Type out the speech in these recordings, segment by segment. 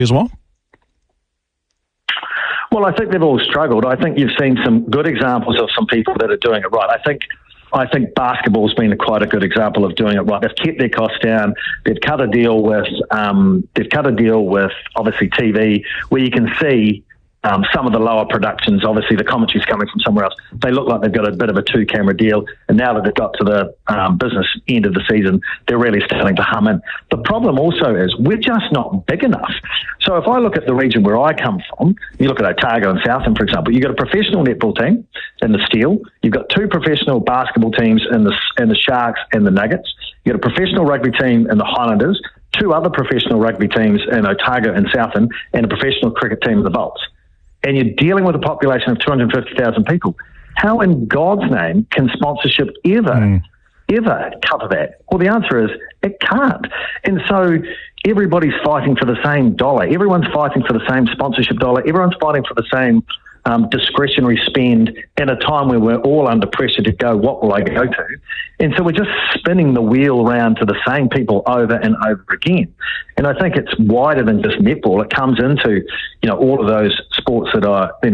as well? Well, I think they've all struggled. I think you've seen some good examples of some people that are doing it right. I think basketball's been quite a good example of doing it right. They've kept their costs down. They've cut a deal with obviously TV, where you can see some of the lower productions. Obviously, the commentary's coming from somewhere else. They look like they've got a bit of a 2-camera deal, and now that they've got to the business end of the season, they're really starting to hum in. The problem also is we're just not big enough. So if I look at the region where I come from, you look at Otago and Southland, for example, you've got a professional netball team in the Steel. You've got 2 professional basketball teams in the Sharks and the Nuggets. You've got a professional rugby team in the Highlanders, 2 other professional rugby teams in Otago and Southland, and a professional cricket team in the Bolts. And you're dealing with a population of 250,000 people. How in God's name can sponsorship ever cover that? Well, the answer is it can't. And so everybody's fighting for the same dollar. Everyone's fighting for the same sponsorship dollar. Everyone's fighting for the same discretionary spend in a time where we're all under pressure to go, what will I go to? And so we're just spinning the wheel around to the same people over and over again. And I think it's wider than just netball. It comes into, all of those sports that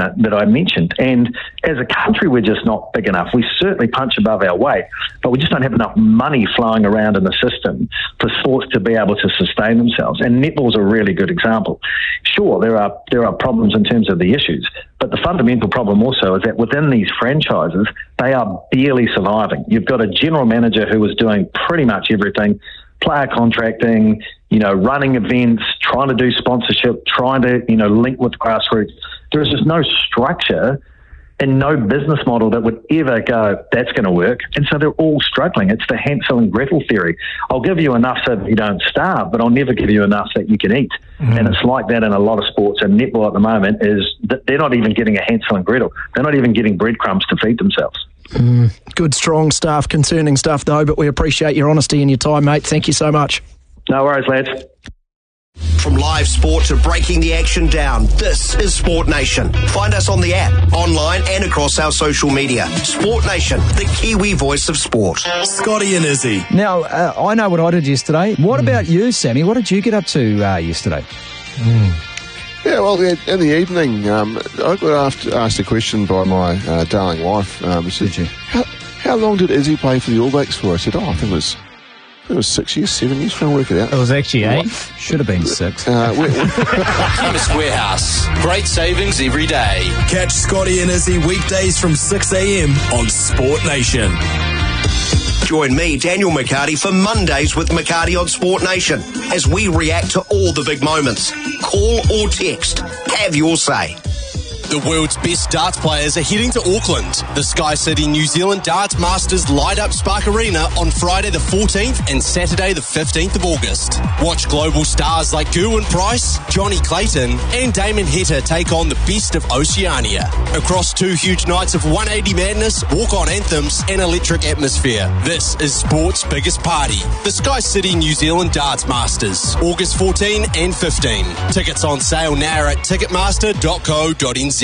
I mentioned. And as a country, we're just not big enough. We certainly punch above our weight, but we just don't have enough money flowing around in the system for sports to be able to sustain themselves. And netball's a really good example. Sure, there are problems in terms of the issues, but the fundamental problem also is that within these franchises, they are barely surviving. You've got a general manager who is doing pretty much everything, player contracting, running events, trying to do sponsorship, trying to, link with grassroots. There is just no structure and no business model that would ever go, that's going to work. And so they're all struggling. It's the Hansel and Gretel theory. I'll give you enough so that you don't starve, but I'll never give you enough that you can eat. Mm-hmm. And it's like that in a lot of sports. And netball at the moment is that they're not even getting a Hansel and Gretel. They're not even getting breadcrumbs to feed themselves. Good, strong stuff, concerning stuff though, but we appreciate your honesty and your time, mate. Thank you so much. No worries, lads. From live sport to breaking the action down, this is Sport Nation. Find us on the app, online and across our social media. Sport Nation, the Kiwi voice of sport. Scotty and Izzy. Now, I know what I did yesterday. What about you, Sammy? What did you get up to yesterday? Yeah, well, in the evening, I got asked a question by my darling wife. Did you? How long did Izzy play for the All Blacks for? I said, I think it was 6 years, 7 years, trying to work it out. It was actually 8. Should have been 6. Chemist Warehouse. Great savings every day. Catch Scotty and Izzy weekdays from 6 a.m. on Sport Nation. Join me, Daniel McCarty, for Mondays with McCarty on Sport Nation as we react to all the big moments. Call or text. Have your say. The world's best darts players are heading to Auckland. The Sky City New Zealand Darts Masters light up Spark Arena on Friday the 14th and Saturday the 15th of August. Watch global stars like Gerwyn Price, Johnny Clayton and Damon Heta take on the best of Oceania. Across 2 huge nights of 180 madness, walk-on anthems and electric atmosphere. This is sport's biggest party. The Sky City New Zealand Darts Masters, August 14 and 15. Tickets on sale now at ticketmaster.co.nz.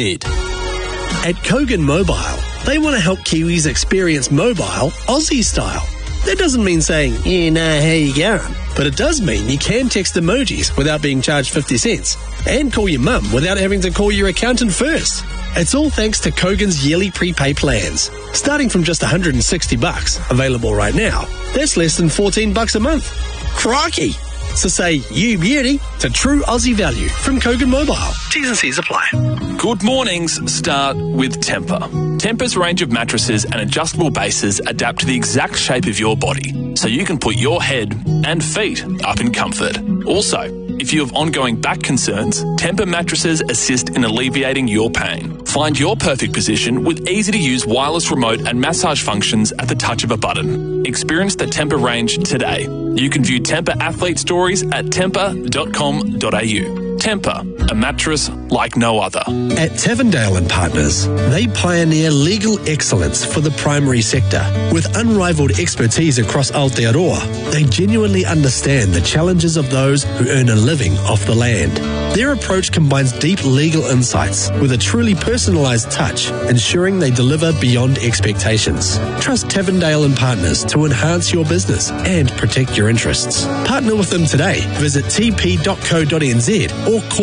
At Kogan Mobile, they want to help Kiwis experience mobile Aussie style. That doesn't mean saying, how you going? But it does mean you can text emojis without being charged 50 cents and call your mum without having to call your accountant first. It's all thanks to Kogan's yearly prepay plans. Starting from just $160, available right now, that's less than $14 a month. Crikey! So say you beauty to true Aussie value from Kogan Mobile. T's and C's apply. Good mornings start with Tempur. Tempur's range of mattresses and adjustable bases adapt to the exact shape of your body, so you can put your head and feet up in comfort. Also, if you have ongoing back concerns, Tempur mattresses assist in alleviating your pain. Find your perfect position with easy-to-use wireless remote and massage functions at the touch of a button. Experience the Tempur range today. You can view Tempur athlete stories at tempur.com.au. Tempur, a mattress like no other. At Tavendale and Partners, they pioneer legal excellence for the primary sector. With unrivaled expertise across Aotearoa, they genuinely understand the challenges of those who earn a living off the land. Their approach combines deep legal insights with a truly personalised touch, ensuring they deliver beyond expectations. Trust Tavendale and Partners to enhance your business and protect your interests. Partner with them today. Visit tp.co.nz or call